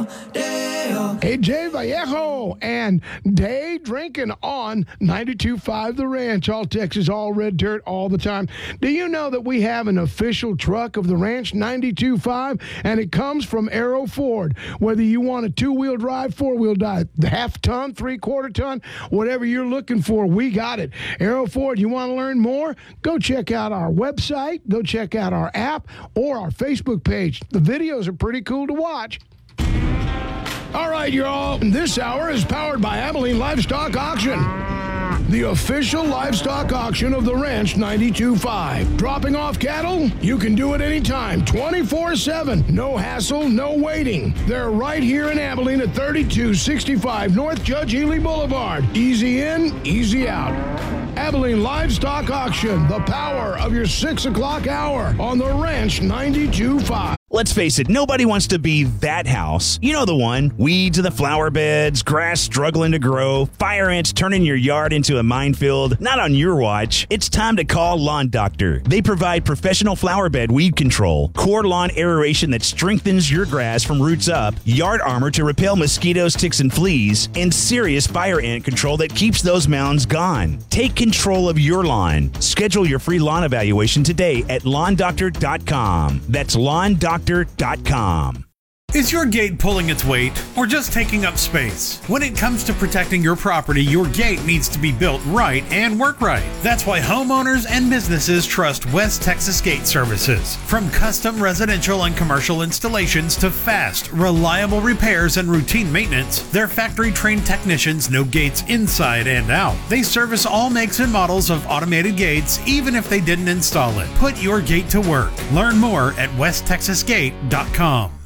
AJ Vallejo and Day drinking on 92.5 The Ranch, all Texas, all red dirt, all the time. Do you know that we have an official truck of the ranch, 92.5, and it comes from Arrow Ford? Whether you want a two-wheel drive, four-wheel drive, half-ton, three-quarter ton, whatever you're looking for, we got it. Arrow Ford, you want to learn more? Go check out our website, go check out our app, or our Facebook page. The videos are pretty cool to watch. All right, y'all. This hour is powered by Abilene Livestock Auction, the official livestock auction of the Ranch 92.5. Dropping off cattle? You can do it anytime, 24/7. No hassle, no waiting. They're right here in Abilene at 3265 North Judge Ely Boulevard. Easy in, easy out. Abilene Livestock Auction, the power of your 6 o'clock hour on the Ranch 92.5. Let's face it, nobody wants to be that house. You know the one. Weeds in the flower beds, grass struggling to grow, fire ants turning your yard into a minefield. Not on your watch. It's time to call Lawn Doctor. They provide professional flower bed weed control, core lawn aeration that strengthens your grass from roots up, yard armor to repel mosquitoes, ticks, and fleas, and serious fire ant control that keeps those mounds gone. Take control of your lawn. Schedule your free lawn evaluation today at lawndoctor.com. That's lawndoctor.com. Is your gate pulling its weight or just taking up space? When it comes to protecting your property, your gate needs to be built right and work right. That's why homeowners and businesses trust West Texas Gate Services. From custom residential and commercial installations to fast, reliable repairs and routine maintenance, their factory-trained technicians know gates inside and out. They service all makes and models of automated gates, even if they didn't install it. Put your gate to work. Learn more at westtexasgate.com.